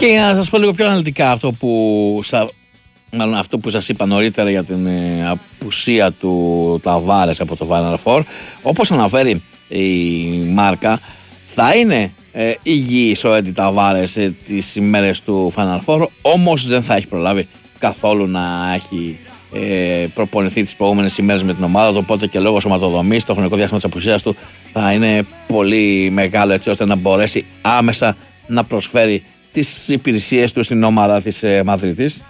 Και να σας πω λίγο πιο αναλυτικά αυτό που σας είπα νωρίτερα για την απουσία του Ταβάρες από το Final Four. Όπως αναφέρει η Μάρκα, θα είναι υγιής ο Έντι Ταβάρες τις ημέρες του Final Four, όμως δεν θα έχει προλάβει καθόλου να έχει προπονηθεί τις προηγούμενες ημέρες με την ομάδα του, οπότε και λόγω σωματοδομής το χρονικό διάστημα της απουσίας του θα είναι πολύ μεγάλο, έτσι ώστε να μπορέσει άμεσα να προσφέρει τις υπηρεσίες του στην ομάδα της Μαδρίτης.